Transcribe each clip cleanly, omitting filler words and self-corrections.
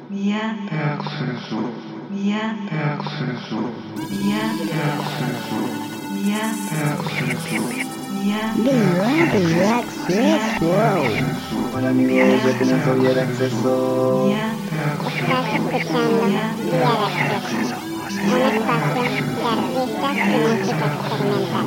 Vía acceso. Vía acceso. Vía acceso. Vía acceso. Vía acceso. Hola amigos, bienvenidos a Vía de Acceso. Vía Estás escuchando Vía de Acceso, un espacio de artistas y música experimental.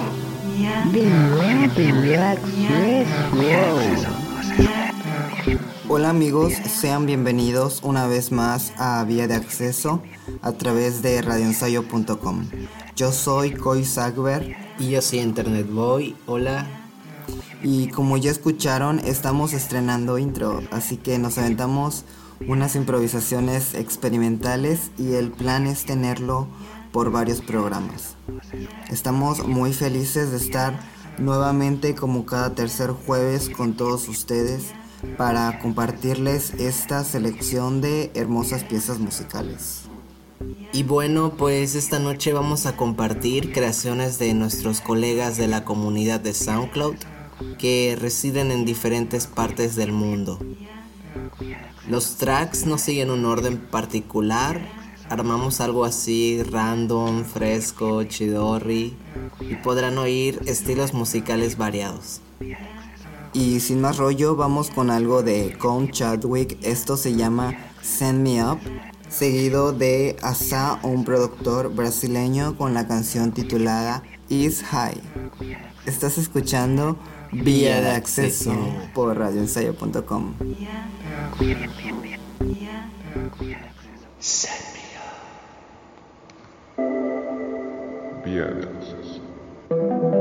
vía Acceso. Hola amigos, sean bienvenidos una vez más a Vía de Acceso a través de radioensayo.com. Yo soy Coy Sagber. Y yo soy Internet Boy, hola. Y como ya escucharon, estamos estrenando intro, así que nos aventamos unas improvisaciones experimentales y el plan es tenerlo por varios programas. Estamos muy felices de estar nuevamente como cada tercer jueves con todos ustedes para compartirles esta selección de hermosas piezas musicales. Y bueno, pues esta noche vamos a compartir creaciones de nuestros colegas de la comunidad de SoundCloud que residen en diferentes partes del mundo. Los tracks no siguen un orden particular, armamos algo así random, fresco, chidorri y podrán oír estilos musicales variados. Y sin más rollo, vamos con algo de Con Chadwick. Esto se llama Send Me Up, seguido de Asa, un productor brasileño, con la canción titulada Is High. Estás escuchando Vía de Acceso por radioensayo.com. Vía de acceso.